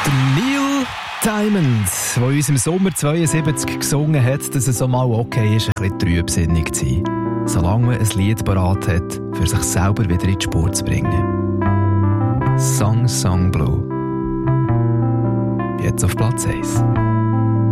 Neil Diamond, der uns im Sommer 72 gesungen hat, dass es auch mal okay ist, ein bisschen trübsinnig zu sein. Solange man ein Lied parat hat, für sich selber wieder in die Spur zu bringen. Song Blue. Jetzt auf Platz 1.